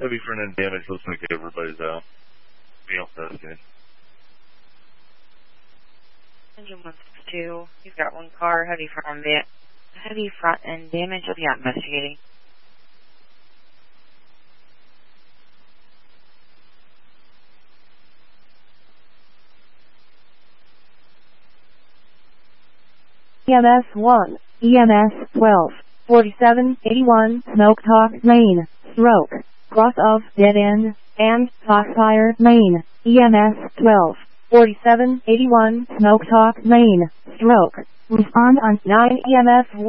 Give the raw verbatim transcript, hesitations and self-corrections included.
Heavy front end damage. Looks like everybody's out. Everybody else that's good. Engine one six two. You've got one car, heavy front end, heavy front end damage. You'll be out investigating. E M S one, E M S twelve, forty-seven eighty-one, Smoke Talk Lane, Stroke, cross of Dead End, and Foxfire Lane, E M S twelve, forty-seven eighty-one, Smoke Talk Lane, Stroke, respond on nine E M S